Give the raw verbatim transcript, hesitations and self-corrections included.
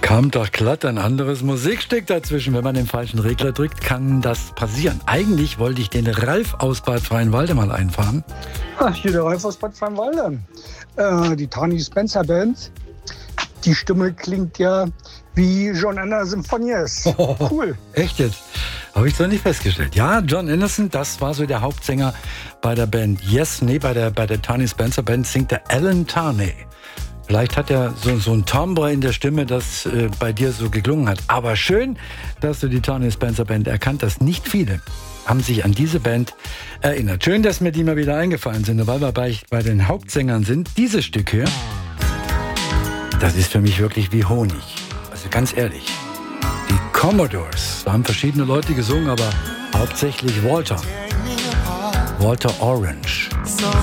kam doch glatt ein anderes Musikstück dazwischen. Wenn man den falschen Regler drückt, kann das passieren. Eigentlich wollte ich den Ralf aus Bad Freienwalde mal einfahren. Ach, hier der Ralf aus Bad Freienwalde. Äh, die Tony Spencer Band. Die Stimme klingt ja wie John Anderson von Yes. Cool. Echt jetzt? Habe ich so nicht festgestellt. Ja, John Anderson, das war so der Hauptsänger bei der Band Yes. Nee, bei der, bei der Tony Spencer Band singt der Alan Tarnay. Vielleicht hat er so, so ein Timbre in der Stimme, das äh, bei dir so geklungen hat. Aber schön, dass du die Tony Spencer Band erkannt hast. Nicht viele haben sich an diese Band erinnert. Schön, dass mir die mal wieder eingefallen sind, weil wir bei, bei den Hauptsängern sind. Dieses Stück hier, das ist für mich wirklich wie Honig. Also ganz ehrlich, die Commodores, da haben verschiedene Leute gesungen, aber hauptsächlich Walter. Walter Orange.